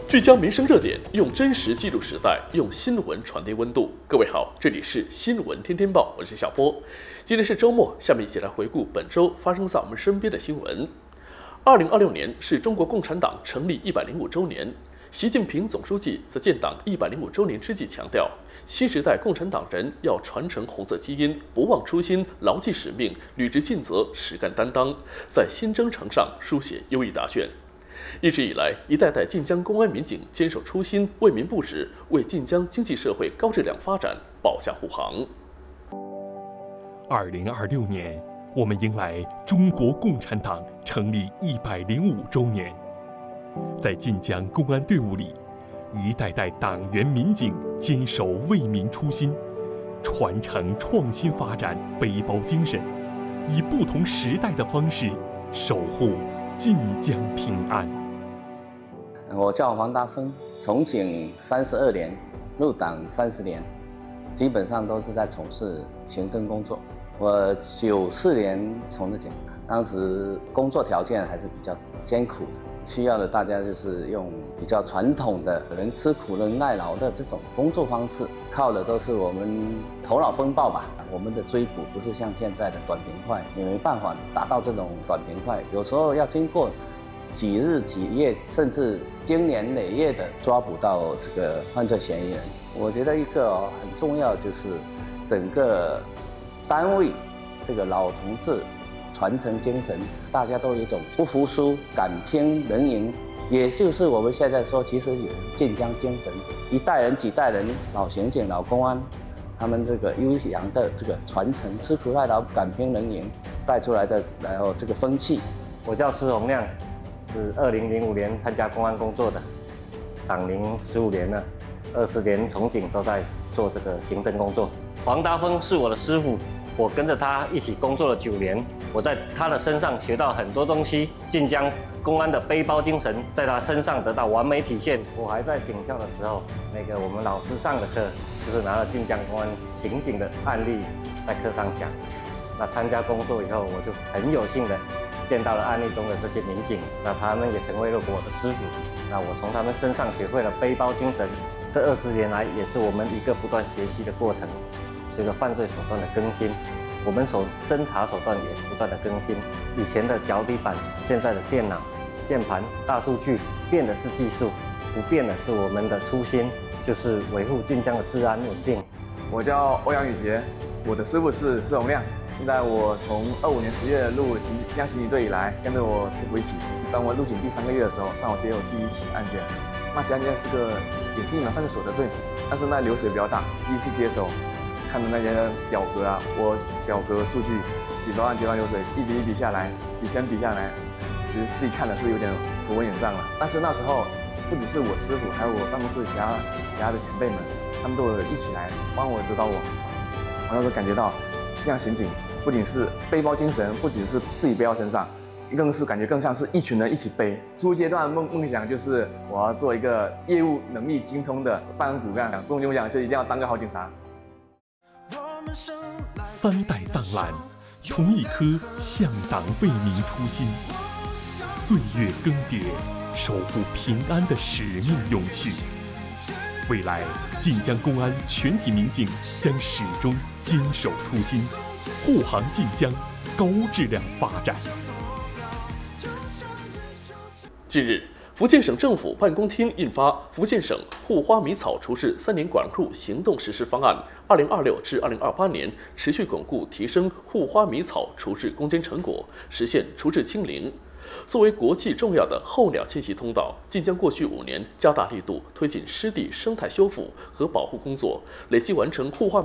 聚焦民生热点，用真实记录时代，用新闻传递温度。各位好，这里是新闻天天报，我是小波。今天是周末，下面一起来回顾本周发生在我们身边的新闻。2026年是中国共产党成立105周年。习近平总书记在建党105周年之际强调，新时代共产党人要传承红色基因，不忘初心，牢记使命，履职尽责，实干担当，在新征程上书写优异答卷。一直以来，一代代晋江公安民警坚守初心，为民不止，为晋江经济社会高质量发展保驾护航。 2026年，我们迎来中国共产党成立105周年。在晋江公安队伍里，一代代党员民警坚守为民初心，传承创新发展背包精神，以不同时代的方式守护晋江平安。 我叫黄大峰，从警32年，入党30年，基本上都是在从事行政工作。我94年从的警，当时工作条件还是比较艰苦的，需要的大家就是用比较传统的能吃苦能耐劳的这种工作方式，靠的都是我们头脑风暴吧。我们的追捕不是像现在的短平快，也没办法达到这种短平快，有时候要经过几日几夜，甚至经年累月的抓捕到这个犯罪嫌疑人。我觉得一个很重要就是整个单位这个老同志传承精神，大家都有一种不服输、敢拼能赢，也就是我们现在说，其实也是晋江精神。一代人几代人，老刑警、老公安，他们这个悠扬的这个传承，吃苦耐劳、敢拼能赢带出来的，然后这个风气。 我叫施洪亮，是2005年参加公安工作的，党龄15年了，20年从警都在做这个行政工作。黄达峰是我的师傅，我跟着他一起工作了9年，我在他的身上学到很多东西，晋江公安的背包精神在他身上得到完美体现。我还在警校的时候，我们老师上的课就是拿了晋江公安刑警的案例在课上讲。那参加工作以后，我就很有幸的见到了案例中的这些民警，那他们也成为了我的师傅。那我从他们身上学会了背包精神，这20年来也是我们一个不断学习的过程。随着犯罪手段的更新，我们侦查手段也不断的更新。以前的脚底板，现在的电脑、键盘、大数据，变的是技术，不变的是我们的初心，就是维护晋江的治安稳定。 我叫欧阳宇杰，我的师傅是施洪亮。现在我从25年10月入晋江刑警队以来，跟着我师傅一起。当我入警第3个月的时候，上午接我第1起案件。那起案件是个也是隐瞒犯罪所得罪，但是那流水比较大，第一次接手。看的那些表格啊，我表格数据几百万流水，一笔下来，几千笔下来，其实自己看的是有点头昏眼胀了。但是那时候不只是我师傅，还有我办公室其他的前辈们，他们都有一起来帮我指导我。我那时候感觉到晋江刑警不仅是背包精神，不仅是自己背到身上，更是感觉更像是一群人一起背。初阶段梦想就是我要做一个业务能力精通的办案骨干，这种梦想就一定要当个好警察。 3代藏蓝，同一颗向党为民初心，岁月更迭，守护平安的使命永续。未来，晋江公安全体民警将始终坚守初心，护航晋江高质量发展。 近日，福建省政府办公厅印发《福建省护花迷草除治3年管控行动实施方案（2026至2028年），持续巩固提升护花迷草除治攻坚成果，实现除治清零。作为国际重要的候鸟迁徙通道，晋江过去5年加大力度推进湿地生态修复和保护工作，累计完成护花